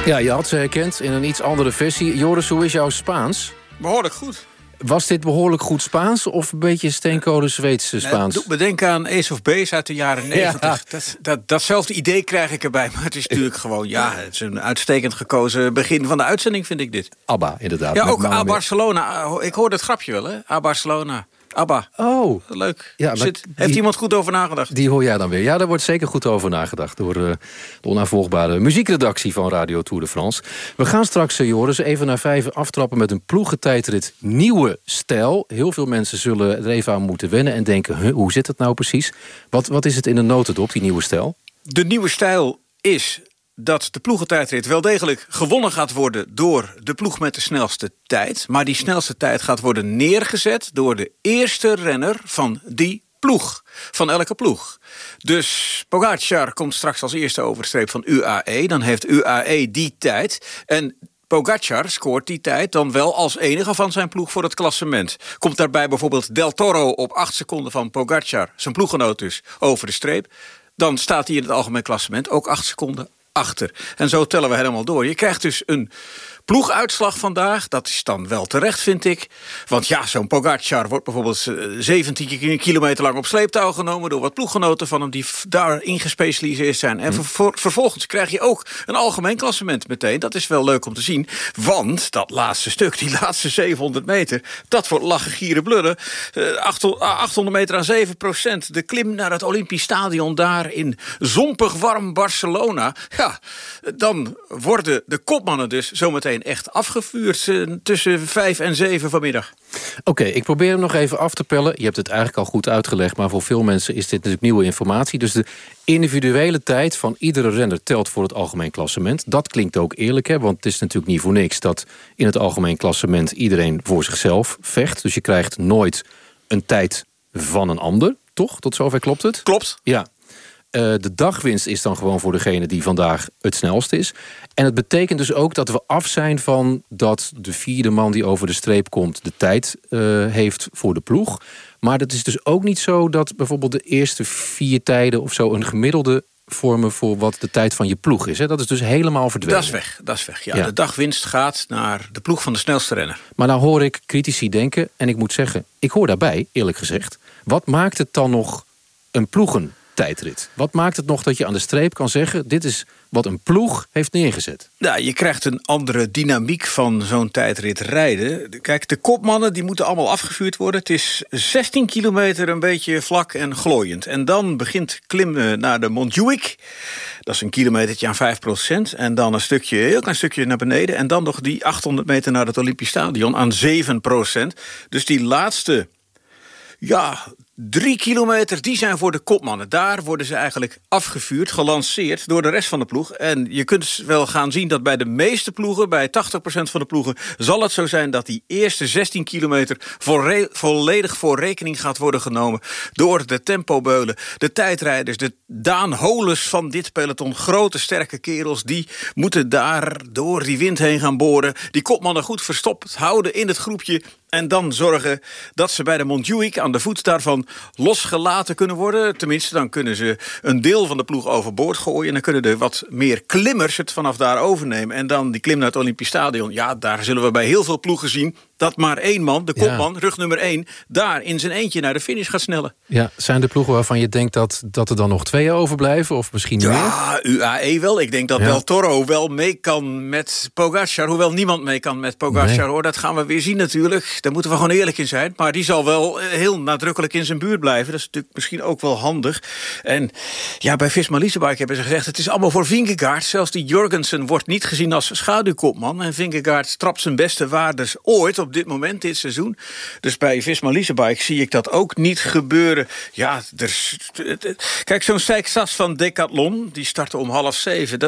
Ja, je had ze herkend in een iets andere versie. Joris, hoe is jouw Spaans? Behoorlijk goed. Was dit behoorlijk goed Spaans of een beetje steencode Zweeds Spaans? Doe me denken aan Ace of Base uit de jaren 90. Ja. Datzelfde idee krijg ik erbij. Maar het is natuurlijk gewoon, het is een uitstekend gekozen begin van de uitzending, vind ik dit. ABBA, inderdaad. Ja, ook A Barcelona. Ik hoorde het grapje wel, hè? A Barcelona. ABBA. Oh. Leuk. Ja, heeft iemand goed over nagedacht? Die hoor jij dan weer. Ja, daar wordt zeker goed over nagedacht door de onnavolgbare muziekredactie van Radio Tour de France. We gaan straks, Joris, even naar 5 aftrappen met een ploegentijdrit nieuwe stijl. Heel veel mensen zullen er even aan moeten wennen en denken, hoe zit het nou precies? Wat is het in de notendop, die nieuwe stijl? De nieuwe stijl is dat de ploegentijdrit wel degelijk gewonnen gaat worden door de ploeg met de snelste tijd. Maar die snelste tijd gaat worden neergezet door de eerste renner van die ploeg. Van elke ploeg. Dus Pogačar komt straks als eerste over de streep van UAE. Dan heeft UAE die tijd. En Pogačar scoort die tijd dan wel als enige van zijn ploeg voor het klassement. Komt daarbij bijvoorbeeld Del Toro op 8 seconden van Pogačar, zijn ploeggenoot dus, over de streep. Dan staat hij in het algemeen klassement ook 8 seconden achter. En zo tellen we helemaal door. Je krijgt dus een ploeguitslag vandaag. Dat is dan wel terecht, vind ik. Want ja, zo'n Pogačar wordt bijvoorbeeld 17 kilometer lang op sleeptouw genomen door wat ploeggenoten van hem die daarin gespecialiseerd zijn. En vervolgens krijg je ook een algemeen klassement meteen. Dat is wel leuk om te zien. Want dat laatste stuk, die laatste 700 meter, dat wordt lachen, gieren, blurren. 800 meter aan 7%. De klim naar het Olympisch Stadion daar in zompig warm Barcelona. Ja, dan worden de kopmannen dus zometeen echt afgevuurd tussen 5 en 7 vanmiddag. Oké, ik probeer hem nog even af te pellen. Je hebt het eigenlijk al goed uitgelegd, maar voor veel mensen is dit natuurlijk nieuwe informatie. Dus de individuele tijd van iedere renner telt voor het algemeen klassement. Dat klinkt ook eerlijk, hè? Want het is natuurlijk niet voor niks dat in het algemeen klassement iedereen voor zichzelf vecht. Dus je krijgt nooit een tijd van een ander, toch? Tot zover klopt het? Klopt. Ja. De dagwinst is dan gewoon voor degene die vandaag het snelst is. En het betekent dus ook dat we af zijn van dat de vierde man die over de streep komt de tijd heeft voor de ploeg. Maar het is dus ook niet zo dat bijvoorbeeld de eerste 4 tijden of zo een gemiddelde vormen voor wat de tijd van je ploeg is. Hè? Dat is dus helemaal verdwenen. Dat is weg. Ja. De dagwinst gaat naar de ploeg van de snelste renner. Maar nou hoor ik critici denken, en ik moet zeggen, ik hoor daarbij, eerlijk gezegd, wat maakt het dan nog een ploegentijdrit? Wat maakt het nog dat je aan de streep kan zeggen, dit is wat een ploeg heeft neergezet? Ja, je krijgt een andere dynamiek van zo'n tijdrit rijden. Kijk, de kopmannen die moeten allemaal afgevuurd worden. Het is 16 kilometer een beetje vlak en glooiend. En dan begint klimmen naar de Montjuïc. Dat is een kilometertje aan 5%. En dan een heel klein stukje naar beneden. En dan nog die 800 meter naar het Olympisch Stadion aan 7%. Dus die laatste 3 kilometer, die zijn voor de kopmannen. Daar worden ze eigenlijk afgevuurd, gelanceerd door de rest van de ploeg. En je kunt wel gaan zien dat bij de meeste ploegen, bij 80% van de ploegen, zal het zo zijn dat die eerste 16 kilometer volledig voor rekening gaat worden genomen door de tempobeulen, de tijdrijders, de Daan Holens van dit peloton. Grote, sterke kerels, die moeten daar door die wind heen gaan boren. Die kopmannen goed verstopt houden in het groepje. En dan zorgen dat ze bij de Montjuïc aan de voet daarvan losgelaten kunnen worden. Tenminste, dan kunnen ze een deel van de ploeg overboord gooien. En dan kunnen er wat meer klimmers het vanaf daar overnemen. En dan die klim naar het Olympisch Stadion. Ja, daar zullen we bij heel veel ploegen zien dat maar 1 man, de kopman, rug nummer 1... daar in zijn eentje naar de finish gaat snellen. Ja, zijn er ploegen waarvan je denkt dat er dan nog 2 overblijven? Of misschien meer? Ja, UAE wel. Ik denk dat Del Toro wel mee kan met Pogačar. Hoewel niemand mee kan met Pogačar, hoor. Dat gaan we weer zien natuurlijk. Daar moeten we gewoon eerlijk in zijn. Maar die zal wel heel nadrukkelijk in zijn buurt blijven. Dat is natuurlijk misschien ook wel handig. En ja, bij Visma-Leasebike hebben ze gezegd, het is allemaal voor Vingegaard. Zelfs die Jorgensen wordt niet gezien als schaduwkopman. En Vingegaard trapt zijn beste waardes ooit op dit moment, dit seizoen. Dus bij Visma-Leasebike zie ik dat ook niet gebeuren. Ja, kijk, zo'n Sijksas van Decathlon, die startte om 6:30.